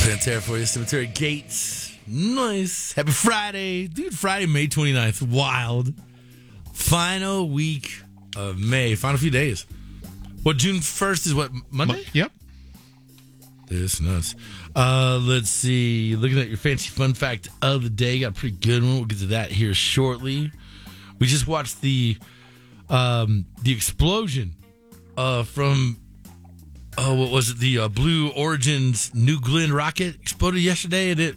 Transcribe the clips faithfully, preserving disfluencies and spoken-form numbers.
Pantera for you. Cemetery Gates. Nice. Happy Friday. Dude, Friday, May twenty-ninth. Wild. Final week of May. Final few days. What, June first is what, Monday? Mo- yep. This nuts. Uh, let's see. Looking at your fancy fun fact of the day. Got a pretty good one. We'll get to that here shortly. We just watched the um, the explosion uh, from, oh, what was it? The uh, Blue Origin's New Glenn rocket exploded yesterday, and it,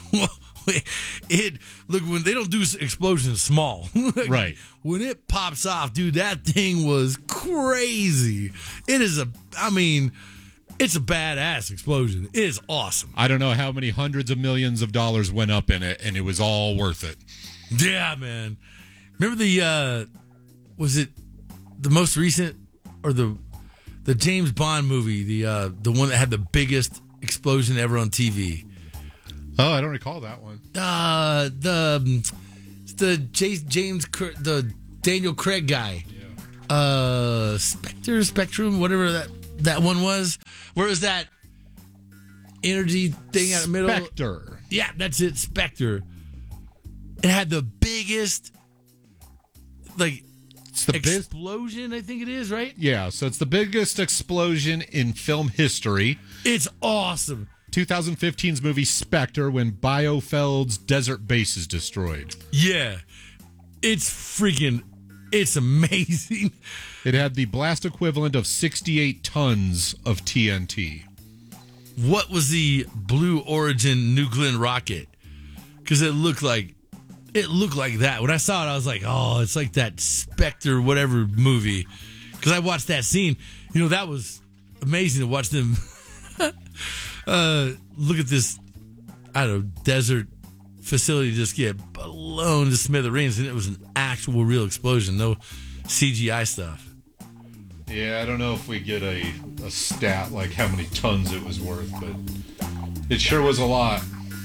it look, when they don't do explosions small, Right. When it pops off, dude, that thing was crazy. It is a, I mean, it's a badass explosion. It is awesome. I don't know how many hundreds of millions of dollars went up in it, and it was all worth it. Yeah, man. Remember the, uh, was it the most recent, or the the James Bond movie, the uh, the one that had the biggest explosion ever on T V? Oh, I don't recall that one. Uh, the the James, James the Daniel Craig guy. Yeah. Uh, Spectre, Spectrum, whatever that, that one was. Where was that energy thing out the middle? Spectre. Yeah, that's it, Spectre. It had the biggest, like, It's the biz- explosion, I think it is, right? Yeah, so it's the biggest explosion in film history. It's awesome. twenty fifteen's movie Spectre, when Biofeld's desert base is destroyed. Yeah. It's freaking, it's amazing. It had the blast equivalent of sixty-eight tons of T N T. What was the Blue Origin New Glenn rocket? Because it looked like, it looked like that. When I saw it, I was like, oh, it's like that Spectre whatever movie. Because I watched that scene. You know, that was amazing to watch them uh, look at this, I don't know, desert facility just get blown to smithereens. And it was an actual real explosion. No C G I stuff. Yeah, I don't know if we get a, a stat like how many tons it was worth, but it sure was a lot.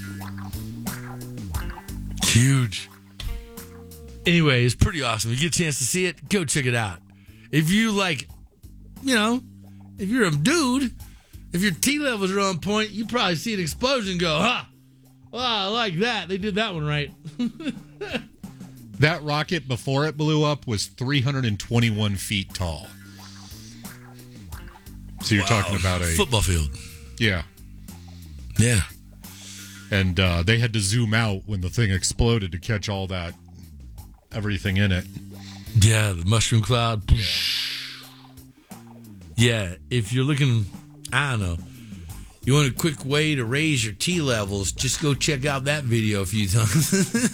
Huge. Anyway, it's pretty awesome. If you get a chance to see it, go check it out. If you like, you know, if you're a dude, if your T levels are on point, you probably see an explosion and go, huh, well, I like that. They did that one right. That rocket, before it blew up, was three hundred twenty-one feet tall. So you're Wow. talking about a football field. Yeah. Yeah. And uh, they had to zoom out when the thing exploded to catch all that, everything in it. Yeah, the mushroom cloud. Yeah. yeah, if you're looking, I don't know, you want a quick way to raise your T levels, just go check out that video a few times.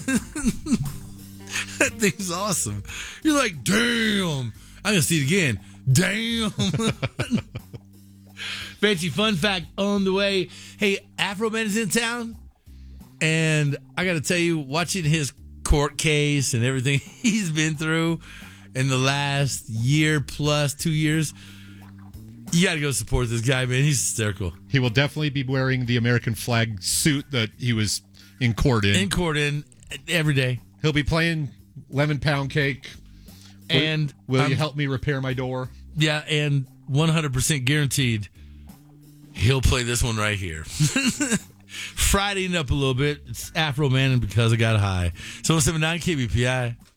That thing's awesome. You're like, damn. I'm going to see it again. Damn. Fancy fun fact on the way. Hey, Afro Man is in town. And I got to tell you, watching his court case and everything he's been through in the last year plus, two years, you got to go support this guy, man. He's hysterical. He will definitely be wearing the American flag suit that he was in court in. In court in every day. He'll be playing Lemon Pound Cake. Will, And will um, you help me repair my door? Yeah, and one hundred percent guaranteed he'll play this one right here. Fridaying up a little bit. It's Afro Man and Because I Got High. So one seven nine K B P I.